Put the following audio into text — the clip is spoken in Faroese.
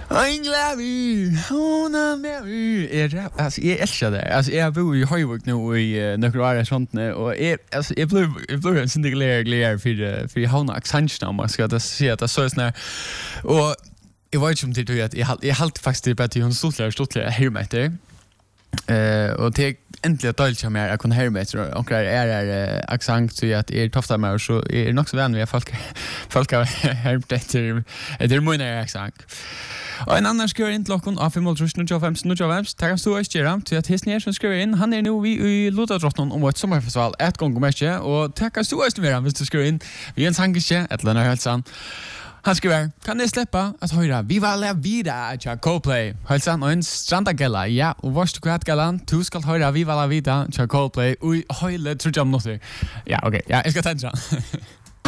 I'm glad alltså jag älskar det. Alltså jag bor i Höjvik nu i några år sånt och jag blev en sån glädje för havna accenten om man ska det se att det så är och jag vet inte om det att jag halt faktiskt det bättre hon stortligare hermeter. Och det äntligen dåligt som jag kunde hermeter och är accent så att är tofta med så är nog så vän vi folk har hermeter det är många accent. Og en annan skriver inn til okken av 5.25. Takk så er stjæra til at Hesnier som skriver inn. Han nu vi i Lodadrottenen om et sommerfestival et gang om ikke. Og takk så er stjæra hvis du skriver inn. Vi en sangerskje, et eller annet hølsan. Han skriver, kan jeg slippe at høyre Viva la vida til Coldplay. Hølsan og en strandagella. Ja, og vars du kvart gallan, du skal høyre Viva la vida til Coldplay. Ui, høyle, tror jeg minutter. Ja, ok. Ja, jeg skal tenke